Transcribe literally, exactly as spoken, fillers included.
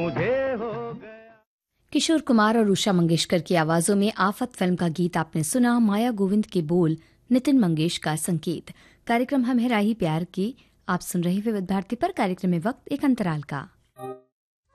मुझे हो गया। किशोर कुमार और उषा मंगेशकर की आवाजों में आफत फिल्म का गीत आपने सुना। माया गोविंद के बोल, नितिन मंगेश का संगीत। कार्यक्रम हम है राही प्यार की आप सुन रहे विविध भारती पर। कार्यक्रम में वक्त एक अंतराल का।